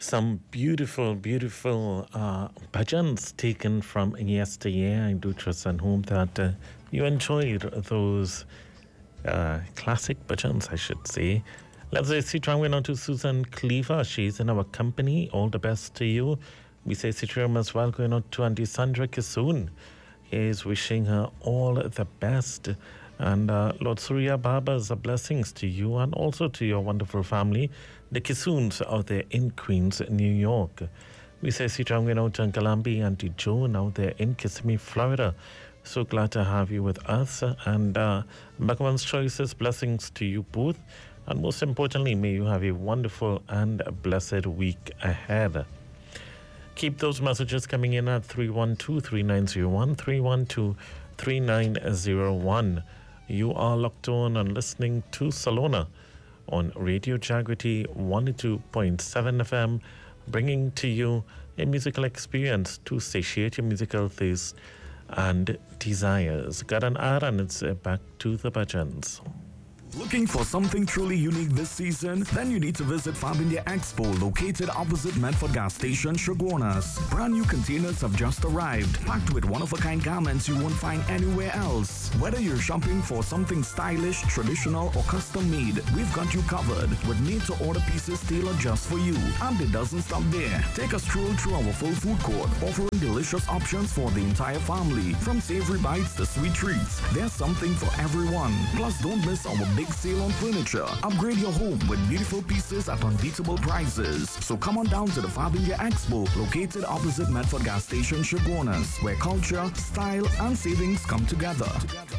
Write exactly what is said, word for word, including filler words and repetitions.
Some beautiful, beautiful uh, bhajans taken from yesteryear. I do trust and hope that uh, you enjoyed those uh, classic bhajans, I should say. Let's say Sitram went on to Susan Cleaver. She's in our company. All the best to you. We say Sitram as well, going on to Auntie Sandra Kisoon. Is wishing her all the best. And uh, Lord Surya Baba's blessings to you and also to your wonderful family, the Kisoons out there in Queens, New York. We say Sitram out to Uncle Ambi, Auntie Joan out there in Kissimmee, Florida. So glad to have you with us. And uh, Bhagavan's choices, blessings to you both. And most importantly, may you have a wonderful and blessed week ahead. Keep those messages coming in at three one two, three nine zero one, three one two, three nine zero one. You are locked on and listening to Salona on Radio Jagriti one oh two point seven F M, bringing to you a musical experience to satiate your musical taste and desires. Got an hour and it's back to the bhajans. Looking for something truly unique this season? Then you need to visit Fab India Expo, located opposite Medford Gas Station, Shogunas. Brand new containers have just arrived, packed with one-of-a-kind garments you won't find anywhere else. Whether you're shopping for something stylish, traditional, or custom-made, we've got you covered with made-to-order pieces tailored just for you. And it doesn't stop there. Take a stroll through our full food court, offering delicious options for the entire family. From savory bites to sweet treats, there's something for everyone. Plus, don't miss our big sale on furniture. Upgrade your home with beautiful pieces at unbeatable prices. So come on down to the Fab India Expo, located opposite Medford Gas Station, Shogunas, where culture, style, and savings come together.